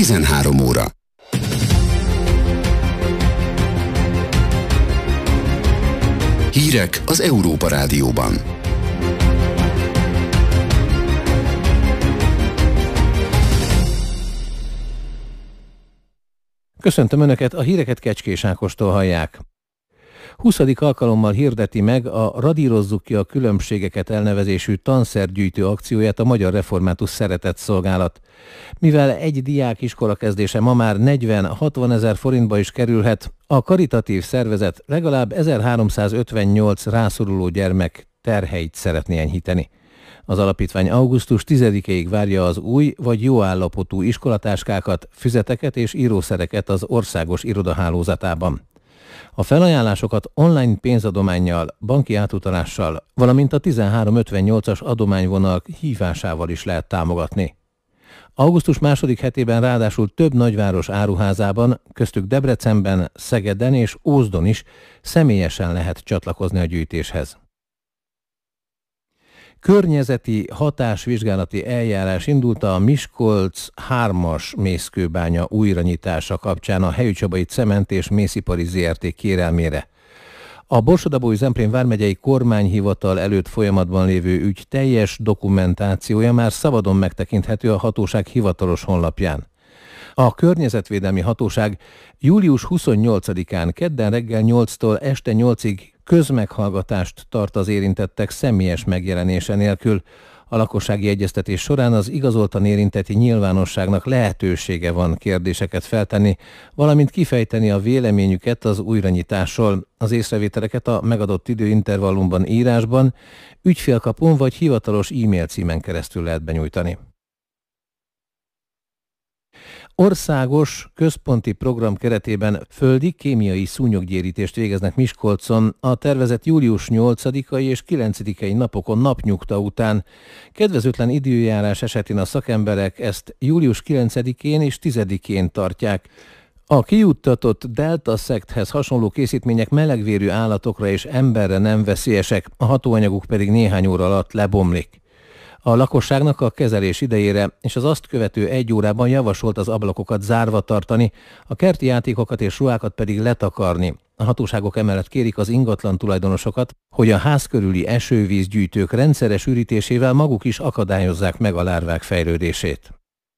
13 óra. Hírek az Európa Rádióban. Köszöntöm Önöket, a híreket Kecskés Ákostól hallják. 20. alkalommal hirdeti meg a Radírozzuk ki a különbségeket elnevezésű tanszergyűjtő akcióját a Magyar Református Szeretetszolgálat. Mivel egy diák iskolakezdése ma már 40-60 ezer forintba is kerülhet, a karitatív szervezet legalább 1358 rászoruló gyermek terheit szeretné enyhíteni. Az alapítvány augusztus 10-ig várja az új vagy jó állapotú iskolatáskákat, füzeteket és írószereket az országos irodahálózatában. A felajánlásokat online pénzadománnyal, banki átutalással, valamint a 1358-as adományvonal hívásával is lehet támogatni. Augusztus második hetében ráadásul több nagyváros áruházában, köztük Debrecenben, Szegeden és Ózdon is személyesen lehet csatlakozni a gyűjtéshez. Környezeti hatásvizsgálati eljárás indult a Miskolc 3-as mészkőbánya újranyitása kapcsán a Helyücsabai Cement és Mészipari Zrt. Kérelmére. A Borsod-Abaúj-Zemplén vármegyei kormányhivatal előtt folyamatban lévő ügy teljes dokumentációja már szabadon megtekinthető a hatóság hivatalos honlapján. A Környezetvédelmi Hatóság július 28-án kedden reggel 8-tól este 8-ig közmeghallgatást tart az érintettek személyes megjelenése nélkül. A lakossági egyeztetés során az igazoltan érintetti nyilvánosságnak lehetősége van kérdéseket feltenni, valamint kifejteni a véleményüket az újranyitásról. Az észrevételeket a megadott időintervallumban írásban, ügyfélkapun vagy hivatalos e-mail címen keresztül lehet benyújtani. Országos központi program keretében földi kémiai szúnyoggyérítést végeznek Miskolcon a tervezett július 8-ai és 9-ei napokon napnyugta után. Kedvezőtlen időjárás esetén a szakemberek ezt július 9-én és 10-én tartják. A kijuttatott delta-szekthez hasonló készítmények melegvérű állatokra és emberre nem veszélyesek, a hatóanyaguk pedig néhány óra alatt lebomlik. A lakosságnak a kezelés idejére és az azt követő 1 órában javasolt az ablakokat zárva tartani, a kerti játékokat és ruhákat pedig letakarni. A hatóságok emellett kérik az ingatlan tulajdonosokat, hogy a ház körüli esővízgyűjtők rendszeres ürítésével maguk is akadályozzák meg a lárvák fejlődését.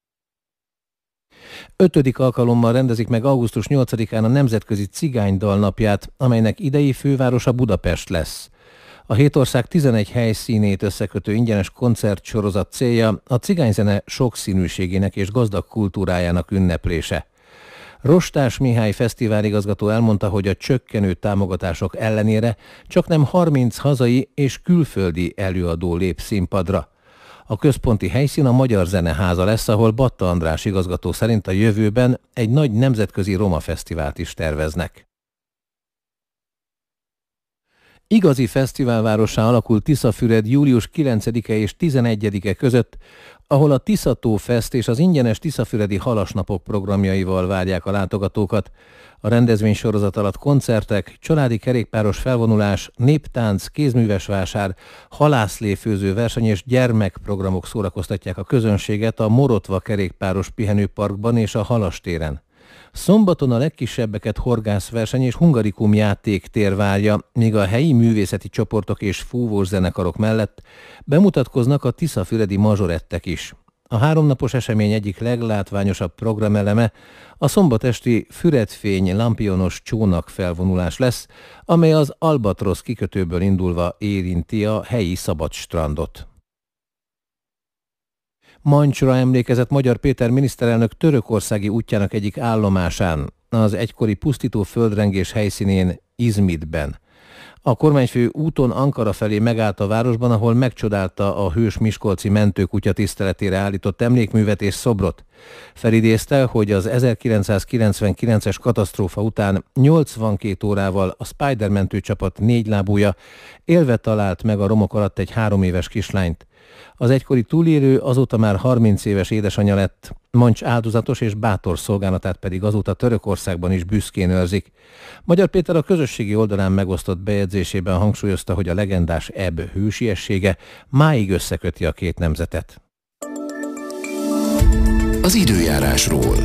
5. alkalommal rendezik meg augusztus 8-án a Nemzetközi Cigánydal napját, amelynek idei fővárosa Budapest lesz. A 7 ország 11 helyszínét összekötő ingyenes koncertsorozat célja a cigányzene sokszínűségének és gazdag kultúrájának ünneplése. Rostás Mihály fesztiváligazgató elmondta, hogy a csökkenő támogatások ellenére csaknem 30 hazai és külföldi előadó lép színpadra. A központi helyszín a Magyar Zeneháza lesz, ahol Batta András igazgató szerint a jövőben egy nagy nemzetközi roma fesztivált is terveznek. Igazi fesztiválvárossá alakult Tiszafüred július 9-e és 11-e között, ahol a Tiszató Fest és az ingyenes tiszafüredi halasnapok programjaival várják a látogatókat. A rendezvénysorozat alatt koncertek, családi kerékpáros felvonulás, néptánc, kézműves vásár, halászléfőző verseny és gyermekprogramok szórakoztatják a közönséget a Morotva kerékpáros pihenőparkban és a Halastéren. Szombaton a legkisebbeket horgászverseny és hungarikum játéktér várja, míg a helyi művészeti csoportok és fúvós zenekarok mellett bemutatkoznak a tiszafüredi mazsorettek is. A 3 napos esemény egyik leglátványosabb programeleme a szombatesti Füredfény lampionos csónak felvonulás lesz, amely az Albatrosz kikötőből indulva érinti a helyi szabad strandot. Mancsra emlékezett Magyar Péter miniszterelnök törökországi útjának egyik állomásán, az egykori pusztító földrengés helyszínén, Izmitben. A kormányfő úton Ankara felé megállt a városban, ahol megcsodálta a hős miskolci mentőkutya tiszteletére állított emlékművet és szobrot. Felidézte, hogy az 1999-es katasztrófa után 82 órával a Spider mentőcsapat 4 lábúja élve talált meg a romok alatt egy 3 éves kislányt. Az egykori túlélő azóta már 30 éves édesanyja lett, Mancs áldozatos és bátor szolgálatát pedig azóta Törökországban is büszkén őrzik. Magyar Péter a közösségi oldalán megosztott bejegyzésében hangsúlyozta, hogy a legendás ebb hősiessége máig összeköti a két nemzetet. az időjárásról.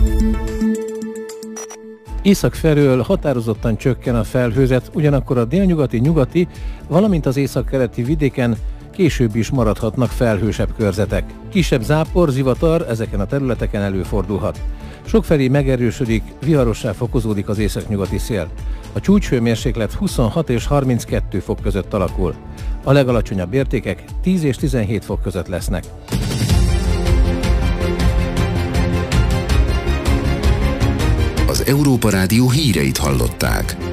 Észak felől határozottan csökken a felhőzet, ugyanakkor a délnyugati, nyugati, valamint az északkeleti vidéken később is maradhatnak felhősebb körzetek. Kisebb zápor, zivatar ezeken a területeken előfordulhat. Sokfelé megerősödik, viharossá fokozódik az északnyugati szél. A csúcshőmérséklet 26 és 32 fok között alakul. A legalacsonyabb értékek 10 és 17 fok között lesznek. Az Európa Rádió híreit hallották.